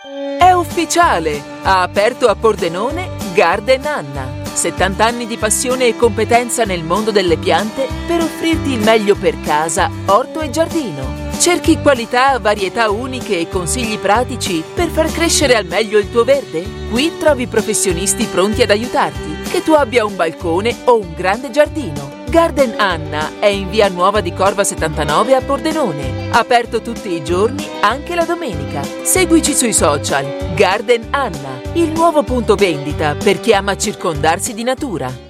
È ufficiale! Ha aperto a Pordenone Garden Anna. 70 anni di passione e competenza nel mondo delle piante per offrirti il meglio per casa, orto e giardino. Cerchi qualità, varietà uniche e consigli pratici per far crescere al meglio il tuo verde? Qui trovi professionisti pronti ad aiutarti, che tu abbia un balcone o un grande giardino. Garden Anna è in via Nuova di Corva 79 a Pordenone. Aperto tutti i giorni, anche la domenica. Seguici sui social. Garden Anna, il nuovo punto vendita per chi ama circondarsi di natura.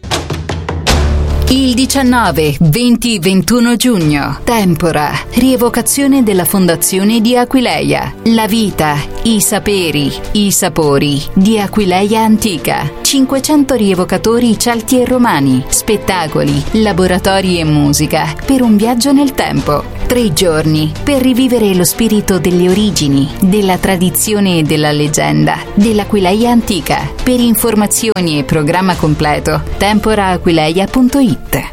Il 19, 20, 21 giugno, Tempora, rievocazione della fondazione di Aquileia. La vita, i saperi, i sapori di Aquileia antica. 500 rievocatori celti e romani, spettacoli, laboratori e musica per un viaggio nel tempo. 3 giorni per rivivere lo spirito delle origini, della tradizione e della leggenda dell'Aquileia antica. Per informazioni e programma completo, temporaaquileia.it.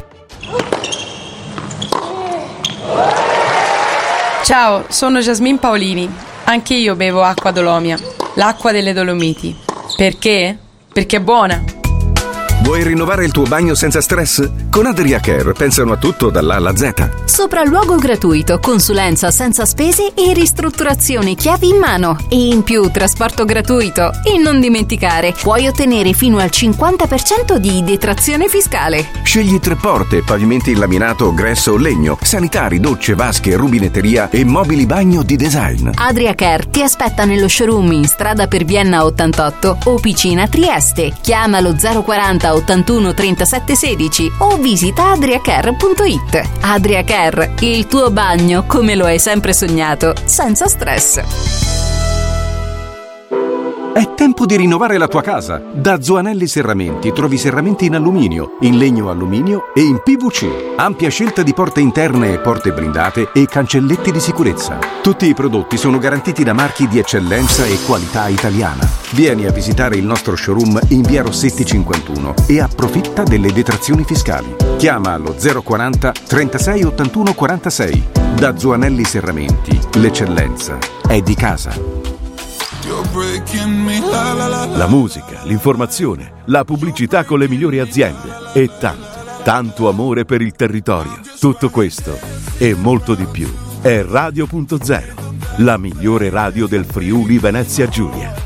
Ciao, sono Jasmine Paolini. Anche io bevo acqua Dolomia, l'acqua delle Dolomiti. Perché? Perché è buona. Vuoi rinnovare il tuo bagno senza stress? Con Adria Care pensano a tutto dalla A alla Z. Sopralluogo gratuito, consulenza senza spese e ristrutturazione chiavi in mano. E in più trasporto gratuito. E non dimenticare, puoi ottenere fino al 50% di detrazione fiscale. Scegli 3 porte, pavimenti in laminato, gresso o legno, sanitari, docce, vasche, rubinetteria e mobili bagno di design. Adria Care ti aspetta nello showroom in strada per Vienna 88 o Picina Trieste. Chiamalo 040 81 37 16 o visita adriacare.it. Adria Care, il tuo bagno come lo hai sempre sognato, senza stress. È tempo di rinnovare la tua casa. Da Zoanelli Serramenti trovi serramenti in alluminio, in legno alluminio e in PVC. Ampia scelta di porte interne e porte blindate e cancelletti di sicurezza. Tutti i prodotti sono garantiti da marchi di eccellenza e qualità italiana. Vieni a visitare il nostro showroom in via Rossetti 51 e approfitta delle detrazioni fiscali. Chiama allo 040 36 81 46. Da Zoanelli Serramenti, l'eccellenza è di casa. La musica, l'informazione, la pubblicità con le migliori aziende e tanto amore per il territorio. Tutto questo e molto di più è Radio.0, la migliore radio del Friuli Venezia Giulia.